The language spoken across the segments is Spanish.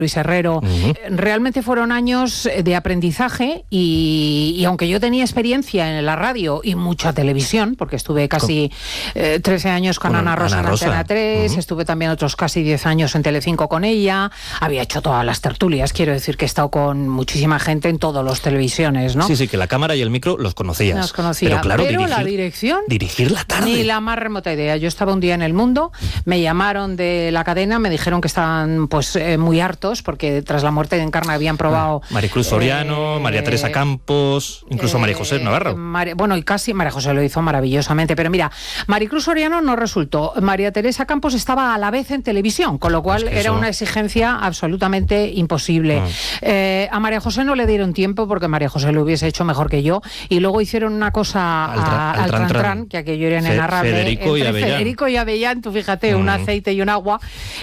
Luis Herrero. Realmente fueron años de aprendizaje y aunque yo tenía experiencia en la radio y mucha televisión, porque estuve casi 13 años con Ana Rosa en Antena 3, estuve también otros casi 10 años en Telecinco con ella, había hecho todas las tertulias, quiero decir que he estado con muchísima gente en todas las televisiones, ¿no? Sí, que la cámara y el micro los conocías. Los conocía, pero claro, la dirección... Dirigir la tarde. Ni la más remota idea. Yo estaba un día en El Mundo, me llamaron de la cadena, me dijeron que estaban pues muy hartos porque tras la muerte de Encarna habían probado... Maricruz Soriano, María Teresa Campos, incluso María José Navarro. Bueno, y casi María José lo hizo maravillosamente, pero mira, Maricruz Soriano no resultó. María Teresa Campos estaba a la vez en televisión, con lo cual era una exigencia absolutamente imposible. A María José no le dieron tiempo porque María José lo hubiese hecho mejor que yo, y luego hicieron una cosa al tran, que aquello era inenarrable. Federico y Avellán, tú fíjate, un aceite y un agua,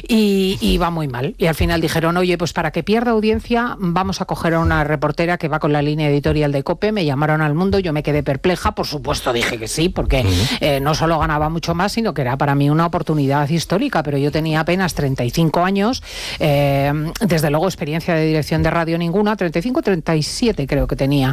y va muy mal. Y al final dijeron, oye, pues para que pierda audiencia vamos a coger a una reportera que va con la línea editorial de COPE. Me llamaron al Mundo, yo me quedé perpleja, por supuesto dije que sí, porque no solo ganaba mucho más, sino que era para mí una oportunidad histórica, pero yo tenía apenas 35 años, desde luego experiencia de dirección de radio ninguna, 35, 37 creo que tenía,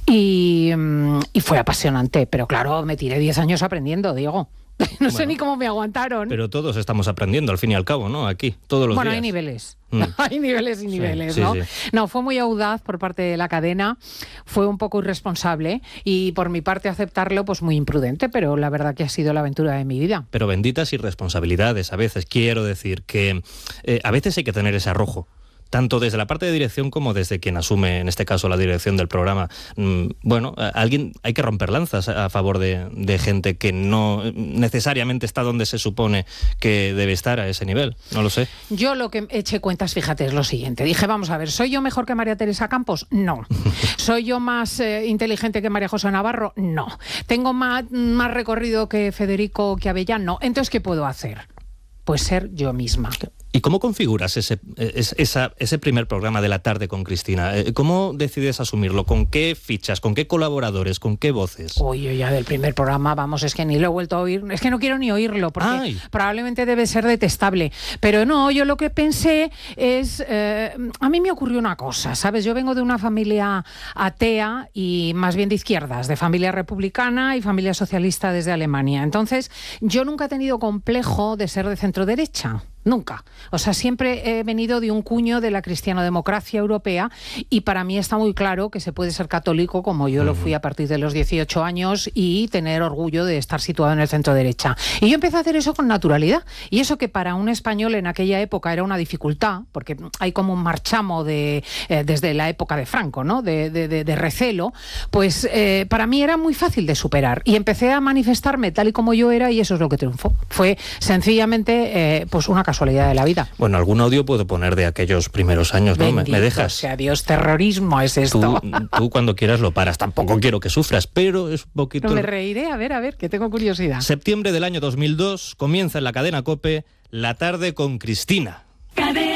y fue apasionante, pero claro, me tiré 10 años aprendiendo, Diego. No sé ni cómo me aguantaron. Pero todos estamos aprendiendo, al fin y al cabo, ¿no? Aquí, todos los días. Bueno, hay niveles. Hay niveles y niveles, ¿no? Sí. No, fue muy audaz por parte de la cadena, fue un poco irresponsable y por mi parte aceptarlo, pues muy imprudente, pero la verdad que ha sido la aventura de mi vida. Pero benditas irresponsabilidades a veces. Quiero decir que a veces hay que tener ese arrojo, tanto desde la parte de dirección como desde quien asume, en este caso, la dirección del programa. Bueno, alguien hay que romper lanzas a favor de gente que no necesariamente está donde se supone que debe estar a ese nivel. No lo sé. Yo lo que eché cuentas, fíjate, es lo siguiente. Dije, vamos a ver, ¿soy yo mejor que María Teresa Campos? No. ¿Soy yo más inteligente que María José Navarro? No. ¿Tengo más recorrido que Federico, que Avellán? No. Entonces, ¿qué puedo hacer? Pues ser yo misma. ¿Y cómo configuras ese primer programa de la tarde con Cristina? ¿Cómo decides asumirlo? ¿Con qué fichas? ¿Con qué colaboradores? ¿Con qué voces? Oye, ya del primer programa, vamos, es que ni lo he vuelto a oír. Es que no quiero ni oírlo, porque probablemente debe ser detestable. Pero no, yo lo que pensé es... a mí me ocurrió una cosa, ¿sabes? Yo vengo de una familia atea y más bien de izquierdas, de familia republicana y familia socialista desde Alemania. Entonces, yo nunca he tenido complejo de ser de centro derecha. Nunca. O sea, siempre he venido de un cuño de la cristianodemocracia europea y para mí está muy claro que se puede ser católico como yo lo fui a partir de los 18 años y tener orgullo de estar situado en el centro derecha. Y yo empecé a hacer eso con naturalidad. Y eso que para un español en aquella época era una dificultad, porque hay como un marchamo desde la época de Franco, ¿no? De recelo, pues para mí era muy fácil de superar. Y empecé a manifestarme tal y como yo era y eso es lo que triunfó. Fue sencillamente pues una casualidad de la vida. Bueno, algún audio puedo poner de aquellos primeros años, ¿no? ¿Me dejas? Sea Dios, terrorismo es esto. Tú cuando quieras lo paras. Tampoco quiero que sufras, pero es un poquito... No me reiré, a ver, que tengo curiosidad. Septiembre del año 2002, comienza en la cadena COPE La tarde con Cristina. Cadena.